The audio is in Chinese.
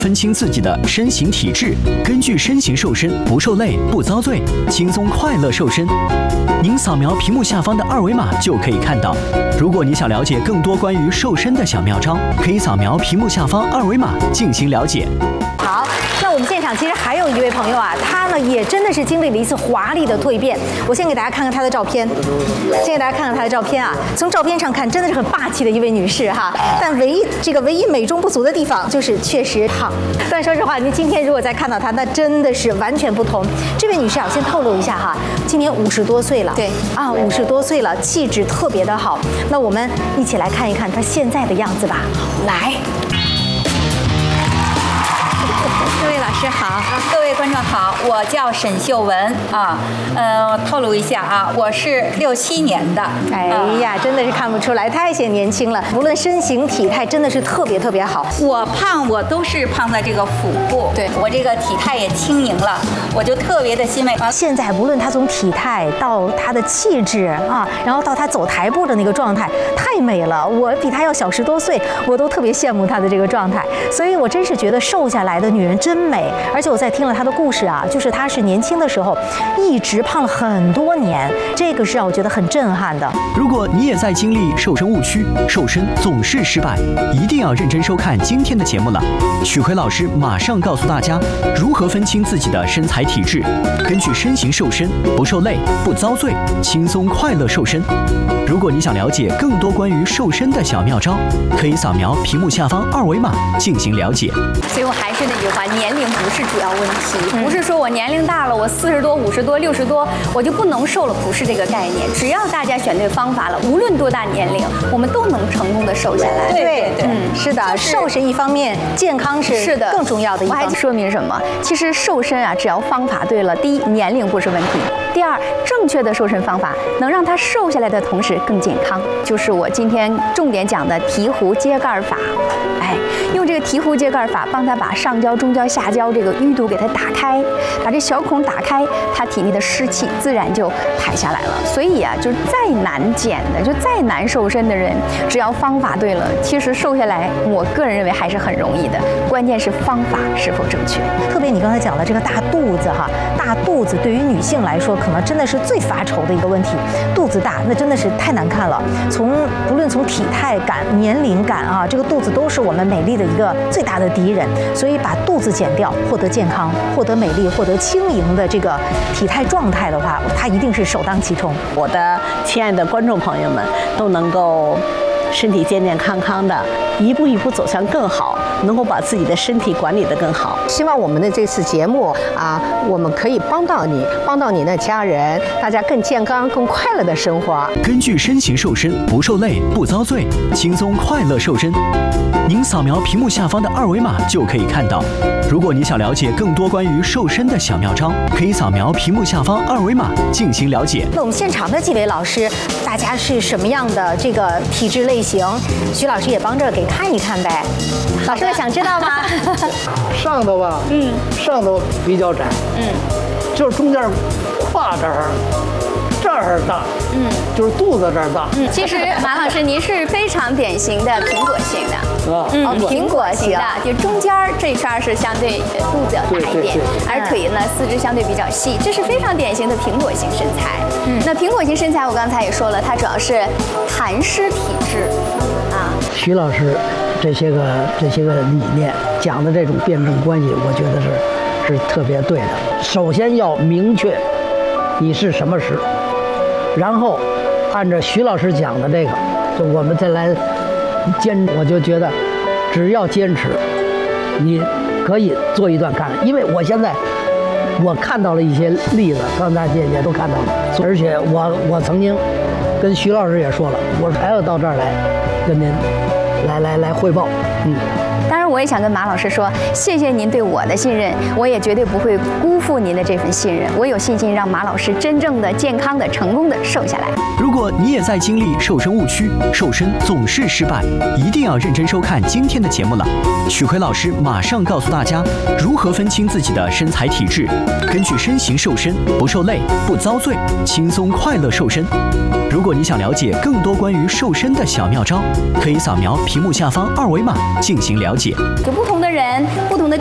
分清自己的身形体质，根据身形瘦身，不受累不遭罪，轻松快乐瘦身。您扫描屏幕下方的2维码就可以看到。如果你想了解更多关于瘦身的小妙招，可以扫描屏幕下方2维码进行了解。 好，那我们现场其实还有一位朋友啊，他呢也真的是经历了一次华丽的蜕变。我先给大家看看他的照片，从照片上看，真的是很霸气的一位女士哈。但唯一美中不足的地方就是确实胖。但说实话，您今天如果再看到她，那真的是完全不同。这位女士啊，我先透露一下哈，今年50多岁了，对啊，50多岁了，气质特别的好。那我们一起来看一看她现在的样子吧，来。 各位老师好，各位观众好，我叫沈秀文啊，透露一下啊，我是67年的。 哎呀，真的是看不出来，太显年轻了。无论身形体态，真的是特别好。 我胖，我都是胖在这个腹部，对我这个体态也轻盈了，我就特别的欣慰。 现在无论她从体态到她的气质啊，然后到她走台步的那个状态，太美了。我比她要小10多岁，我都特别羡慕她的这个状态。所以我真是觉得瘦下来的女人真美。而且我在听了她的故事啊，就是她是年轻的时候一直胖了很多年，这个是让我觉得很震撼的。 如果你也在经历瘦身误区，瘦身总是失败，一定要认真收看今天的节目了。许奎老师马上告诉大家如何分清自己的身材体质，根据身形瘦身，不受累不遭罪，轻松快乐瘦身。如果你想了解更多关于瘦身的小妙招，可以扫描屏幕下方2维码进行了解。 所以我还是那句话，年龄不是主要问题，不是说我年龄大了，我40多、50多、60多，我就不能瘦了，不是这个概念。只要大家选对方法了，无论多大年龄，我们都能成功的瘦下来。 对，是的，瘦是一方面，健康是更重要的一方面。 我还说明什么？其实瘦身啊，只要方法对了，第一，年龄不是问题；第二，正确的瘦身方法能让他瘦下来的同时更健康，就是我今天重点讲的醍醐揭盖法。哎，用这个醍醐揭盖法，帮他把上焦、中焦、下焦这个淤堵给它打开，把这小孔打开，他体内的湿气自然就排下来了。所以啊，就是再难减的，就再难瘦身的人，只要方法对了，其实瘦下来，我个人认为还是很容易的。关键是方法是否正确。 特别你刚才讲的这个大肚子哈，大肚子对于女性来说，可能真的是最发愁的一个问题。肚子大，那真的是太难看了。不论从体态感、年龄感啊，这个肚子都是我们美丽的一个最大的敌人。所以把肚子减掉，获得健康、获得美丽、获得轻盈的这个体态状态的话，它一定是首当其冲。 我的亲爱的观众朋友们都能够身体健健康康的，一步一步走向更好，能够把自己的身体管理得更好。 希望我们的这次节目啊，我们可以帮到你，帮到你的家人，大家更健康、更快乐的生活。 根据身形瘦身，不受累不遭罪，轻松快乐瘦身。您扫描屏幕下方的2维码就可以看到。如果你想了解更多关于瘦身的小妙招，可以扫描屏幕下方2维码进行了解。 那我们现场的几位老师，大家是什么样的这个体质类型？徐老师也帮着给看一看呗。老师们想知道吗？ 上头吧，上头比较窄，就是中间胯这儿大，就是肚子这儿大。 其实马老师您是非常典型的苹果型的，苹果型的，就中间这圈是相对肚子要大一点，而腿呢四肢相对比较细，这是非常典型的苹果型身材。那苹果型身材我刚才也说了，它主要是痰湿体质啊。 徐老师这些个理念讲的这种辩证关系，我觉得是特别对的。首先要明确你是什么时，然后按照徐老师讲的这个，就我们再来坚持。我就觉得只要坚持，你可以做一段看，因为我现在我看到了一些例子，刚才也都看到了，而且我曾经跟徐老师也说了，我还要到这儿来跟您来汇报。 当然，我也想跟马老师说，谢谢您对我的信任，我也绝对不会辜负您的这份信任。我有信心让马老师真正的、健康的、成功的瘦下来。 如果你也在经历瘦身误区，瘦身总是失败，一定要认真收看今天的节目了。许奎老师马上告诉大家如何分清自己的身材体质，根据身形瘦身，不受累不遭罪，轻松快乐瘦身。如果你想了解更多关于瘦身的小妙招，可以扫描屏幕下方2维码进行了解。 就不同的人、不同的